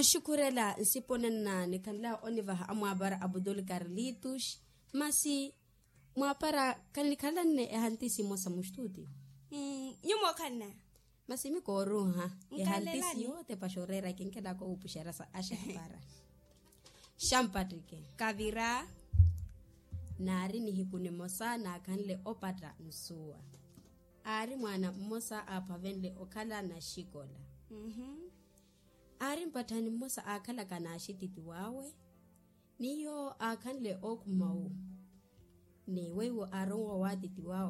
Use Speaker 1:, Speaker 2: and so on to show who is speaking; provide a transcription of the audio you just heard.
Speaker 1: shukurela nsiponenna nikanla oniva amwabara Abdul Carlitos masi mwapara kanikhalanne ehantisi mosa mustudio
Speaker 2: nyumo kana
Speaker 1: masi mikoruha ehantisi yote pashorera kinkela ko upushara sa ashapara shampatrike
Speaker 2: kavira
Speaker 1: nari ni hikune mosa na kanle opatra nsuwa ari mwana mosa apavenle okala na shikola ari mpatani mosa akala kana shititi wawe niyo akanle okumau ni wewe arongo watiti wawe